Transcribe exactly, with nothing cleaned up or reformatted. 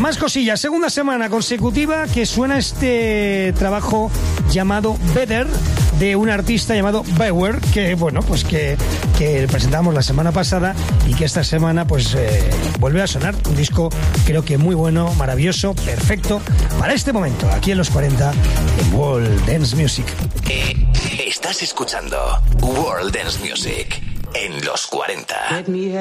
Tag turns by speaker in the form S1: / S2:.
S1: Más cosillas, segunda semana consecutiva que suena este trabajo llamado Better, de un artista llamado Beware, que bueno, pues que, que presentamos la semana pasada y que esta semana pues eh, vuelve a sonar. Un disco creo que muy bueno, maravilloso, perfecto para este momento, aquí en los cuarenta en World Dance Music.
S2: Eh, estás escuchando World Dance Music en los cuarenta.